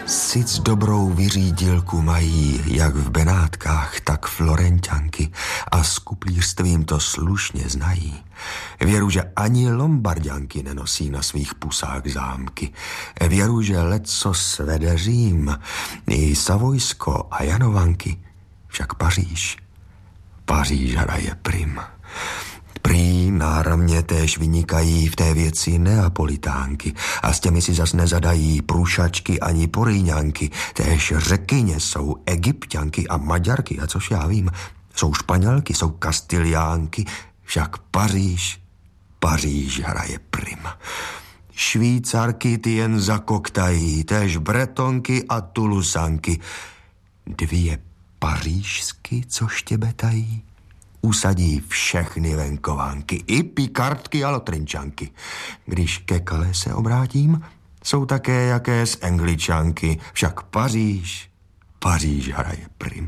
Sic dobrou vyřídilku mají jak v Benátkách, tak Florenťanky a s kuplířstvím to slušně znají. Věru, že ani Lombarďanky nenosí na svých pusách zámky. Věru, že lecco svede Řím, i Savojsko a Janovanky. Však Paříž hraje prim. Prý náramně též vynikají v té věci Neapolitánky a s těmi si zas nezadají Průšačky ani Porýňanky. Též Řekyně jsou Egypťanky a Maďarky a což já vím, jsou Španělky, jsou Kastiliánky, však Paříž hraje prim. Švýcarky ty jen zakoktají, též Bretonky a Tulusanky. Dvě pařížsky, co štěbetají, usadí všechny venkovánky, i pikardky a lotrinčanky. Když ke Calais se obrátím, jsou také jaké z Angličanky, však Paříž hraje prim.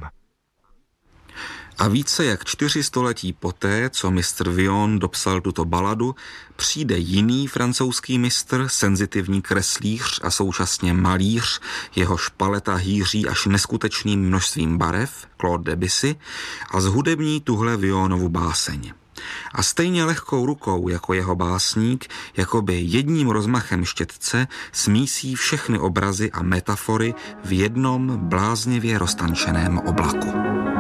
A více jak 4 století poté, co mistr Villon dopsal tuto baladu, přijde jiný francouzský mistr, senzitivní kreslíř a současně malíř, jehož paleta hýří až neskutečným množstvím barev, Claude Debussy, a zhudební tuhle Villonovu báseň. A stejně lehkou rukou jako jeho básník, jakoby jedním rozmachem štětce, smísí všechny obrazy a metafory v jednom bláznivě roztančeném oblaku.